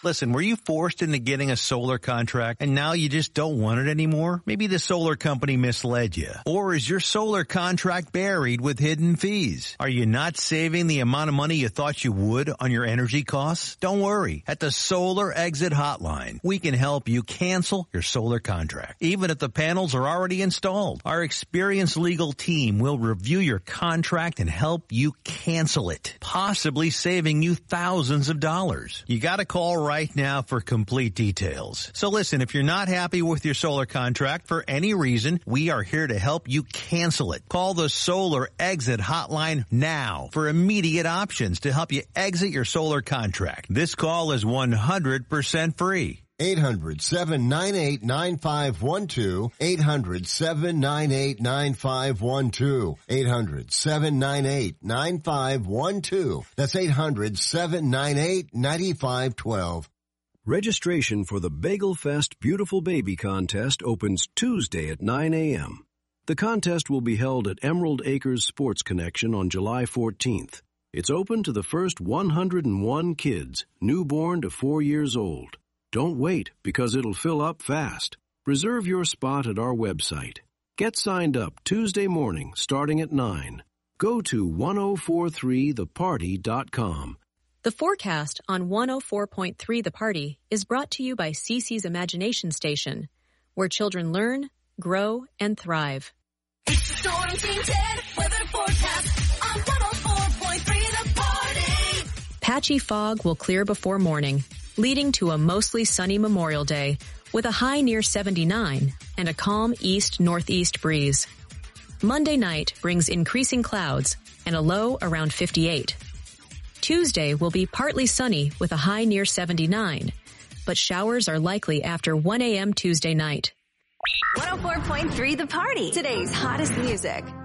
Listen, were you forced into getting a solar contract and now you just don't want it anymore? Maybe the solar company misled you. Or is your solar contract buried with hidden fees? Are you not saving the amount of money you thought you would on your energy costs? Don't worry. At the Solar Exit Hotline, we can help you cancel your solar contract, even if the panels are already installed. Our experienced legal team will review your contract and help you cancel it, possibly saving you thousands of dollars. You gotta call right now for complete details. So listen, if you're not happy with your solar contract for any reason, we are here to help you cancel it. Call the Solar Exit Hotline now for immediate options to help you exit your solar contract. This call is 100% free. 800-798-9512. 800-798-9512. 800-798-9512. That's 800-798-9512. Registration for the Bagel Fest Beautiful Baby Contest opens Tuesday at 9 a.m. The contest will be held at Emerald Acres Sports Connection on July 14th. It's open to the first 101 kids, newborn to 4 years old. Don't wait, because it'll fill up fast. Reserve your spot at our website. Get signed up Tuesday morning starting at 9. Go to 1043theparty.com. The forecast on 104.3 The Party is brought to you by CeCe's Imagination Station, where children learn, grow, and thrive. It's the Storm Team 10 weather forecast on 104.3 The Party. Patchy fog will clear before morning, leading to a mostly sunny Memorial Day with a high near 79 and a calm east-northeast breeze. Monday night brings increasing clouds and a low around 58. Tuesday will be partly sunny with a high near 79, but showers are likely after 1 a.m. Tuesday night. 104.3 The Party. Today's hottest music.